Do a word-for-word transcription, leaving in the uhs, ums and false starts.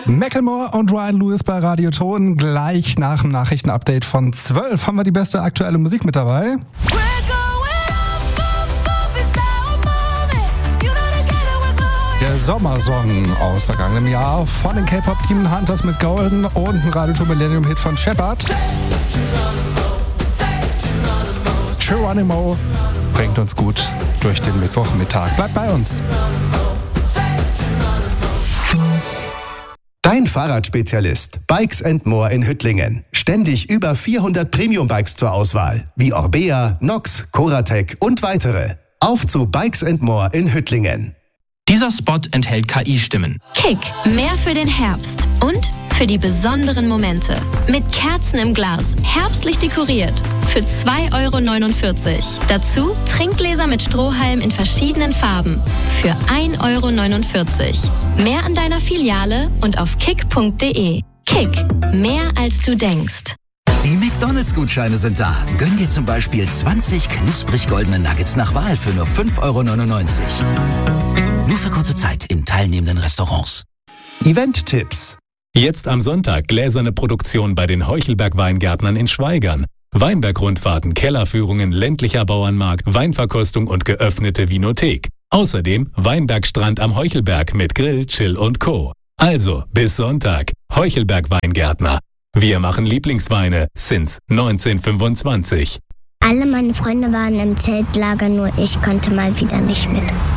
Macklemore und Ryan Lewis bei Radio Ton. Gleich nach dem Nachrichtenupdate von zwölf haben wir die beste aktuelle Musik mit dabei. Der Sommersong aus vergangenem Jahr von den K-Pop Demon Hunters mit Golden und ein Radio Ton Millennium Hit von Shepard. Geronimo bringt uns gut durch den Mittwochmittag. Bleibt bei uns. Dein Fahrradspezialist Bikes and More in Hüttlingen. Ständig über vierhundert Premium-Bikes zur Auswahl, wie Orbea, Nox, Coratec und weitere. Auf zu Bikes and More in Hüttlingen. Dieser Spot enthält K I-Stimmen. Kick, mehr für den Herbst und für die besonderen Momente. Mit Kerzen im Glas, herbstlich dekoriert. Für zwei Euro neunundvierzig. Dazu Trinkgläser mit Strohhalm in verschiedenen Farben. Für ein Euro neunundvierzig. Mehr an deiner Filiale und auf kick punkt de. Kick, mehr als du denkst. Die McDonalds-Gutscheine sind da. Gönn dir zum Beispiel zwanzig knusprig goldene Nuggets nach Wahl für nur fünf Euro neunundneunzig. Nur für kurze Zeit in teilnehmenden Restaurants. Event-Tipps. Jetzt am Sonntag gläserne Produktion bei den Heuchelberg-Weingärtnern in Schwaigern. Weinberg-Rundfahrten, Kellerführungen, ländlicher Bauernmarkt, Weinverkostung und geöffnete Vinothek. Außerdem Weinbergstrand am Heuchelberg mit Grill, Chill und Co. Also, bis Sonntag. Heuchelberg-Weingärtner. Wir machen Lieblingsweine since neunzehnhundertfünfundzwanzig. Alle meine Freunde waren im Zeltlager, nur ich konnte mal wieder nicht mit.